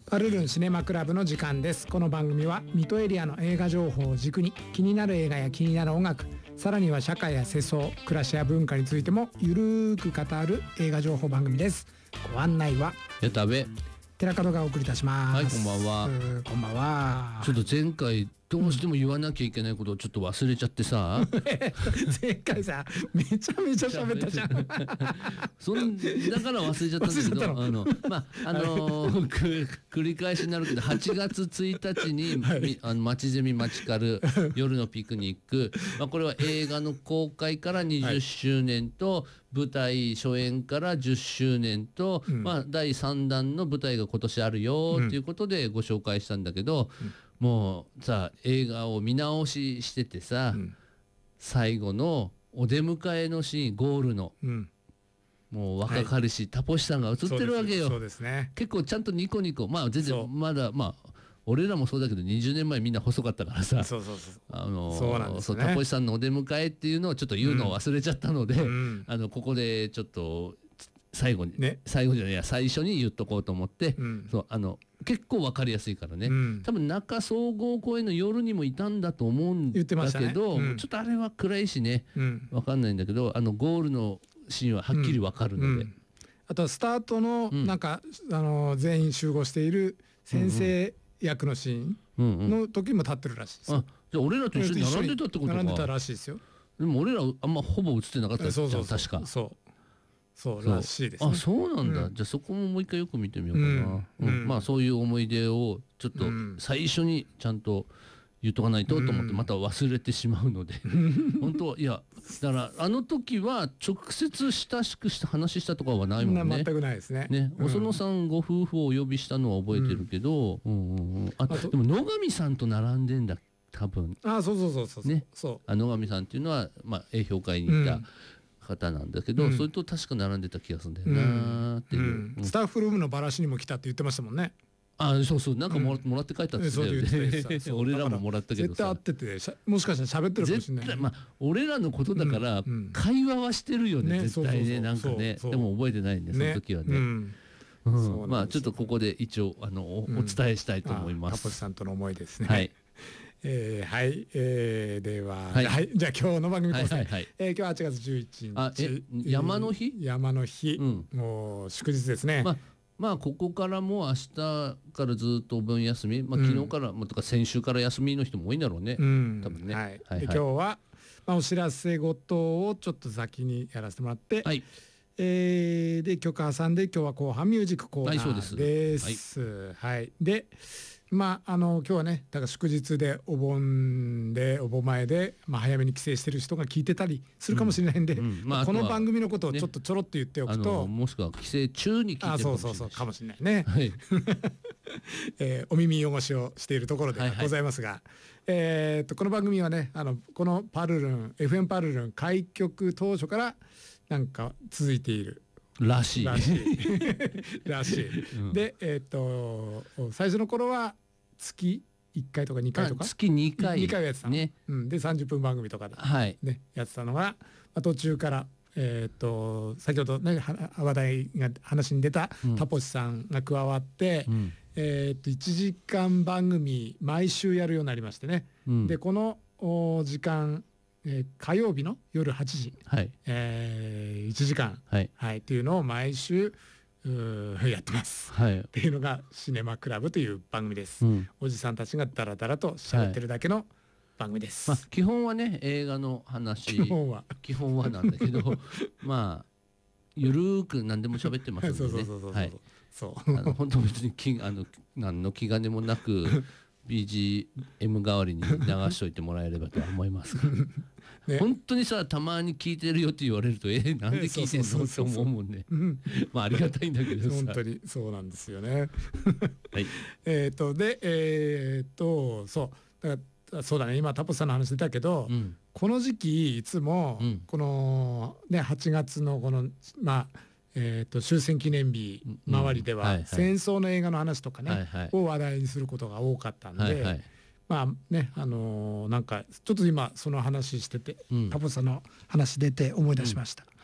パルルンシネマクラブの時間です。この番組は水戸エリアの映画情報を軸に気になる映画や気になる音楽、さらには社会や世相、暮らしや文化についてもゆるーく語る映画情報番組です。ご案内は矢田部寺門がお送りいたします。 はい、こんばんは。 こんばんは。 ちょっと前回どうしても言わなきゃいけないことをちょっと忘れちゃってさ、 前回さめちゃめちゃ喋ったじゃん。 だから忘れちゃったんだけど、繰り返しになるけど8月1日に、はい、街ゼミマチカル夜のピクニック、これは映画の公開から20周年と、舞台初演から10周年と、第3弾の舞台が今年あるよっていうことでご紹介したんだけど、もうさ映画を見直ししててさ、最後のお出迎えのシーンゴールの、もう若かりし、タポシさんが映ってるわけよ。 そうですね。 結構ちゃんとニコニコ、全然まだ俺らもそうだけど20年前みんな細かったからさ、 そうなんですね。 タポシさんのお出迎えっていうのをちょっと言うのを忘れちゃったので、ここでちょっと最後に、最後じゃないや最初に言っとこうと思って、結構わかりやすいからね、多分中総合公園の夜にもいたんだと思うんだけど、ちょっとあれは暗いしね、わかんないんだけど、ゴールのシーンははっきりわかるので、 あとはスタートのなんか、全員集合している先生役のシーンの時も立ってるらしいです。 じゃあ俺らと一緒に並んでたってことか。 並んでたらしいですよ。 でも俺らあんまほぼ映ってなかったじゃん。確かそうらしいですね。 そうなんだ。じゃあそこももう一回よく見てみようかな。そういう思い出をちょっと最初にちゃんと言っとかないとと思ってまた忘れてしまうので、本当いやだからあの時は直接親しくして話したとかはないもんね。 全くないですね。 お園さんご夫婦をお呼びしたのは覚えてるけど、でも野上さんと並んでんだ多分。 そうね。野上さんっていうのはA評会にいた方なんだけど、それと確か並んでた気がするんだよなっていう、 スタッフルームのバラシにも来たって言ってましたもんね。 そうなんかもらって帰ったって言ってたよね。俺らももらったけど絶対会っててもしかしたら喋ってるかもしれない。 俺らのことだから会話はしてるよね、絶対ね。なんかね、でも覚えてないんでその時はね。ちょっとここで一応お伝えしたいと思います。 タポシさんとの思いですね。 はい。 では、じゃあ今日の番組ですね。今日は8月11日。山の日。もう祝日ですね。 ここからもう明日からずっとお盆休み、昨日からとか先週から休みの人も多いんだろうね。多分ね。 今日はお知らせ事をちょっと先にやらせてもらって、で曲挟んで今日は後半ミュージックコーナーです。で今日はねだから祝日でお盆前で早めに帰省してる人が聞いてたりするかもしれないんで、この番組のことをちょっとちょろっと言っておくと、 もしくは帰省中に聞いてるかもしれないね。お耳汚しをしているところでございますが、この番組はねこのパルルン FM パルルン開局当初からなんか続いているらしい。 で最初の頃は月1回とか2回とか月2回やってたのね。で30分番組とかでやってたのが途中から先ほどね話題が話に出たタポシさんが加わって1時間番組毎週やるようになりましてね。でこの時間火曜日の夜8時、1時間、っていうのを毎週やってます、っていうのがシネマクラブという番組です。おじさんたちがダラダラと喋ってるだけの番組です。 基本はね映画の話基本はなんだけどゆるーく何でも喋ってますんでね。本当別に何の気兼ねもなくBGM 代わりに流しといてもらえればとは思いますが、本当にさたまに聞いてるよって言われるとなんで聞いてんのって思うもんね。ありがたいんだけどさ、 本当にそうなんですよね。そうだね、今タポさんの話出たけど、この時期いつもこのね8月のこの終戦記念日周りでは戦争の映画の話とかねを話題にすることが多かったんで、なんかちょっと今その話しててタポさんの話出て思い出しました。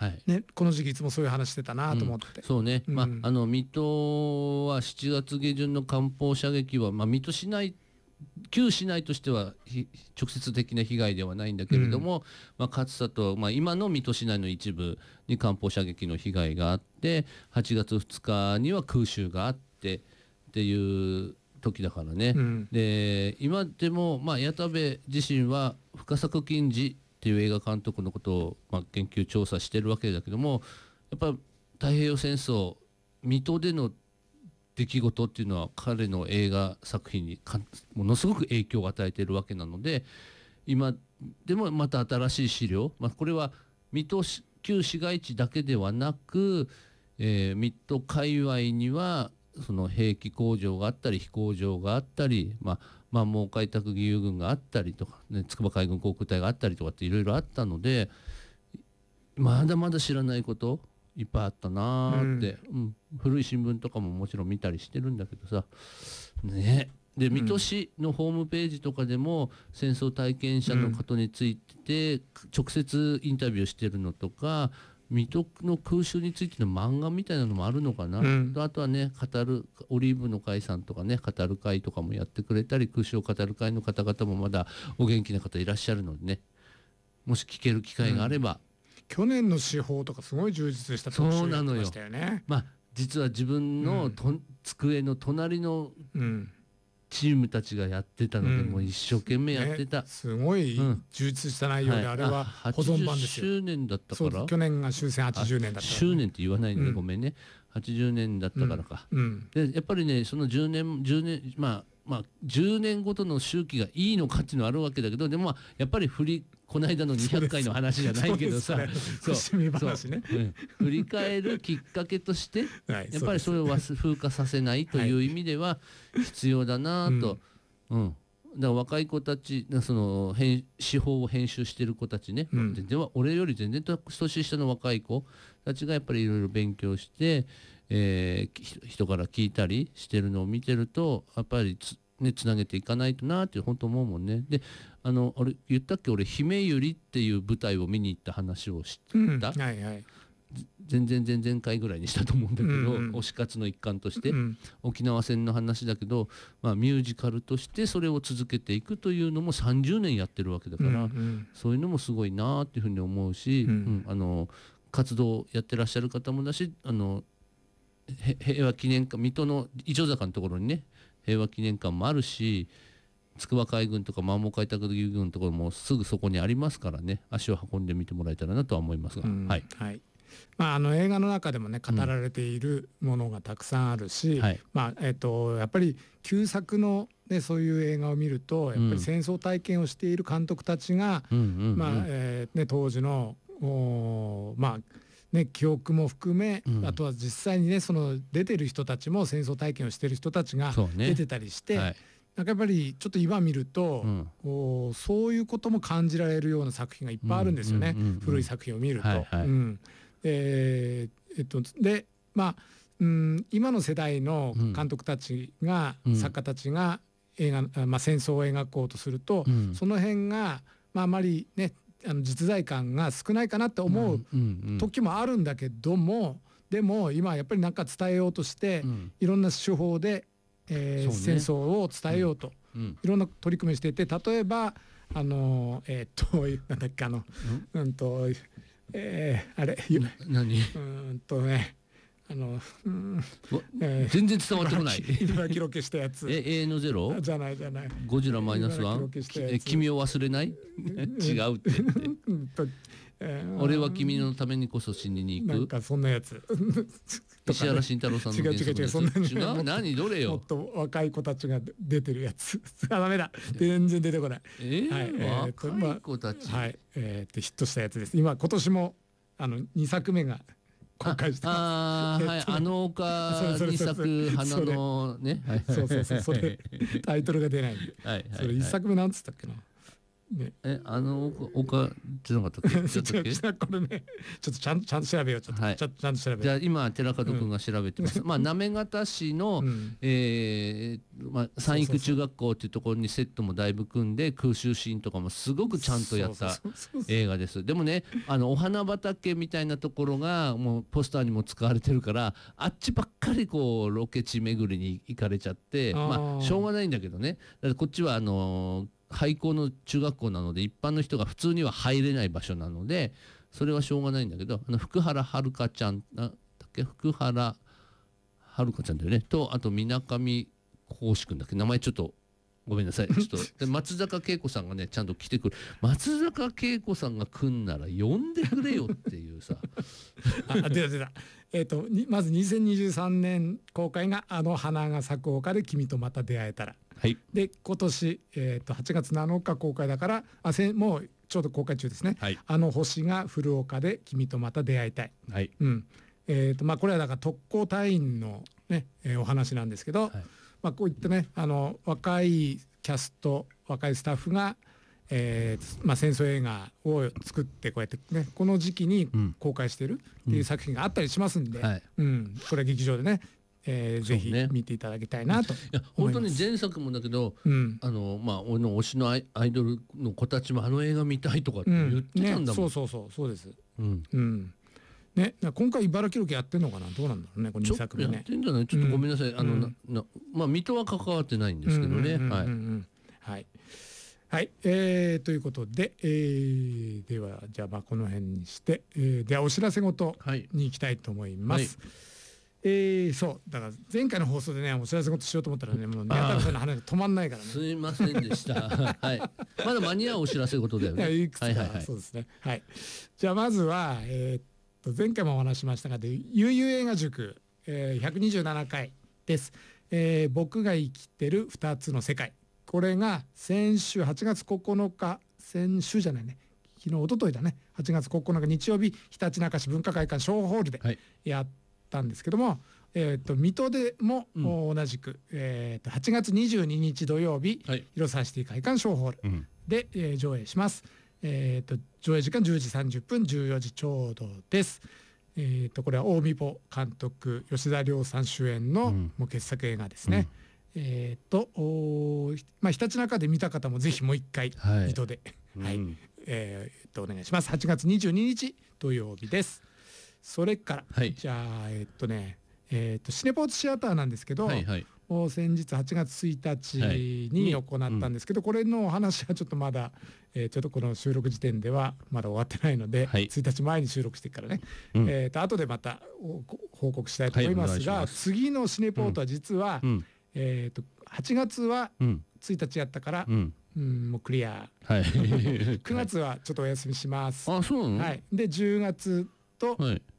ね、この時期いつもそういう話してたなと思って、 そうね、水戸は7月下旬の艦砲射撃は、水戸市内旧市内としては直接的な被害ではないんだけれども、勝田と、今の水戸市内の一部に艦砲射撃の被害があって、8月2日には空襲があってっていう時だからね、で今でも、矢田部自身は深作金次っていう映画監督のことを、研究調査してるわけだけども、やっぱ太平洋戦争水戸での出来事っていうのは彼の映画作品にものすごく影響を与えているわけなので、今でもまた新しい資料、これは水戸旧市街地だけではなく、水戸界隈にはその兵器工場があったり飛行場があったり、満蒙開拓義勇軍があったりとか、筑波海軍航空隊があったりとかっていろいろあったので、まだまだ知らないこといっぱいあったなーって、古い新聞とかももちろん見たりしてるんだけどさね。で水戸市のホームページとかでも戦争体験者の方について直接インタビューしてるのとか、水戸の空襲についての漫画みたいなのもあるのかな、あとはね語るオリーブの会さんとかね語る会とかもやってくれたり、空襲を語る会の方々もまだお元気な方いらっしゃるのでね、もし聞ける機会があれば、 去年の司法とかすごい充実した特集やってましたよね。 実は自分の机の隣のチームたちがやってたので、もう一生懸命やってた、 すごい充実した内容で、あれは保存版ですよ。 80周年だったから、 去年が終戦80年だったから、 周年って言わないのでごめんね、80年だったからか、でやっぱりねその10年10年ごとの周期がいいのかっていうのはあるわけだけど、でもやっぱりこの間の200回の話じゃないけどさ、振り返るきっかけとして、やっぱりそれを風化させないという意味では必要だなと、だから若い子たち、その司法を編集してる子たちね、全然俺より全然年下の若い子たちがやっぱりいろいろ勉強して、人から聞いたりしてるのを見てると、やっぱりつなげていかないとなって本当思うもんね。であれ言ったっけ、俺姫百合っていう舞台を見に行った話をした、前々回ぐらいにしたと思うんだけど、推し活の一環として、沖縄戦の話だけど、ミュージカルとしてそれを続けていくというのも30年やってるわけだから、そういうのもすごいなっていうふうに思うし、活動やってらっしゃる方もだし、平和記念館、水戸の伊調坂のところにね平和記念館もあるし、筑波海軍とか満蒙開拓義勇軍のところもすぐそこにありますからね、足を運んでみてもらえたらなとは思いますが、 映画の中でもね語られているものがたくさんあるし、やっぱり旧作の、そういう映画を見ると、やっぱり戦争体験をしている監督たちが当時の記憶も含め、あとは実際にねその出てる人たちも戦争体験をしてる人たちが出てたりして、なんかやっぱりちょっと今見ると、そういうことも感じられるような作品がいっぱいあるんですよね、古い作品を見ると。で今の世代の監督たちが、作家たちが戦争を描こうとすると、その辺があまりね実在感が少ないかなって思う時もあるんだけども、でも今やっぱりなんか伝えようとして、いろんな手法で、戦争を伝えようと、いろんな取り組みをしていて、例えばなんだっけあれ何全然伝わってこない。 今記録したやつ。 永遠のゼロ？ じゃない。 ゴジラマイナスワン？君を忘れない？違うって。俺は君のためにこそ死にに行く。 なんかそんなやつ。 石原慎太郎さんの原作です。 違う。何どれよ。 もっと若い子たちが出てるやつ。ダメだ。全然出てこない。 若い子たち。 ヒットしたやつです。今年も2作目が公開してます。 岡2作花のね。 それタイトルが出ないんで。それ1作目なんつったっけな。 ね、 岡じゃなかったっけ？ これね、ちょっとちゃんと調べよう。ちゃんと調べよう。 じゃあ今寺門君が調べてます。まあ行方市の三育中学校っていうところにセットもだいぶ組んで、空襲シーンとかもすごくちゃんとやった映画です。でもね、お花畑みたいなところがもうポスターにも使われてるから、あっちばっかりこうロケ地巡りに行かれちゃって、まあしょうがないんだけどね。だからこっちは廃校の中学校なので一般の人が普通には入れない場所なので、それはしょうがないんだけど、福原遥ちゃん福原遥ちゃんだよね、とあと水上浩司君だっけ、名前ちょっとごめんなさい。ちょっとで松坂慶子さんがねちゃんと来てくる。松坂慶子さんが来んなら呼んでくれよっていうさ出た。まず2023年公開が花が咲く丘で君とまた出会えたら。 はい、 で今年、8月7日公開だからもうちょうど公開中ですね。 はい、 星が降る丘で君とまた出会いたい。 はい、 これはだから特攻隊員の、ねお話なんですけど、はい、こういったね若いキャスト若いスタッフが、戦争映画を作ってこうやってねこの時期に公開しているっていう作品があったりしますんで、これは劇場でねぜひ見ていただきたいなと思います。いや本当に前作もだけど、俺の推しのアイドルの子たちも映画見たいとかって言ってたんだもん。 そうです。ね、今回茨城ロケやってんのかな、どうなんだろうね、この2作目ね。 やってんじゃない？ちょっとごめんなさい。水戸は関わってないんですけどね。 はい、ということで、ではじゃあこの辺にして、ではお知らせごとに行きたいと思います。そうだから前回の放送でねお知らせ事しようと思ったらねもう宮田さんの話が止まんないからね。 すいませんでした。はい。まだ間に合うお知らせ事だよね。 いくつかそうですね。はい。じゃあまずは前回もお話しましたが悠々映画塾127回です。僕が生きてる2つの世界。これが先週8月9日先週じゃないね。昨日一昨日だね。8月9日日曜日ひたちなか市文化会館小ホールでやったんですけども、水戸でも同じく、8月22日土曜日、広沢シティ会館小ホールで、上映します。上映時間10時30分14時ちょうどです。これは大見保監督吉田亮さん主演のもう傑作映画ですね。ひたちなかで見た方もぜひもう一回水戸で、お願いします。8月22日土曜日です。それから、じゃあシネポーツシアターなんですけど、先日8月1日に行ったんですけど、これのお話はちょっとまだ、ちょっとこの収録時点ではまだ終わってないので、1日前に収録してからね、後でまた報告したいと思いますが、次のシネポートは実は、8月は1日やったから、もうクリア。9月はちょっとお休みします。 あ、そうなの？ で10月と